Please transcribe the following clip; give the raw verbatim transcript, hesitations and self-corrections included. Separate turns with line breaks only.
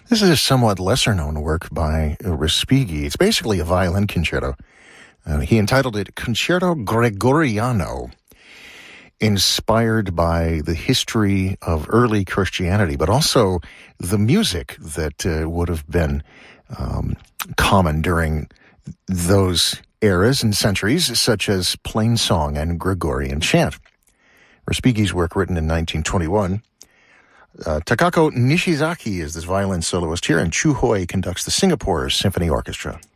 This is a somewhat lesser-known work by Respighi. It's basically a violin concerto. Uh, he entitled it Concerto Gregoriano, inspired by the history of early Christianity, but also the music that uh, would have been um, common during those eras and centuries, such as plainsong and Gregorian chant. Respighi's work, written in nineteen twenty-one. Uh, Takako Nishizaki is this violin soloist here, and Chu Hui conducts the Singapore Symphony Orchestra.